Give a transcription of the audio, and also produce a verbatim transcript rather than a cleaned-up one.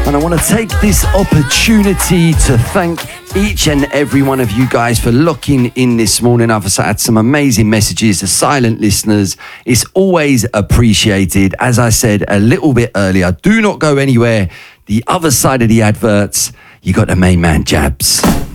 And I want to take this opportunity to thank each and every one of you guys for locking in this morning. I've had some amazing messages, the silent listeners. It's always appreciated. As I said a little bit earlier, do not go anywhere. The other side of the adverts, you got the main man, Jabs.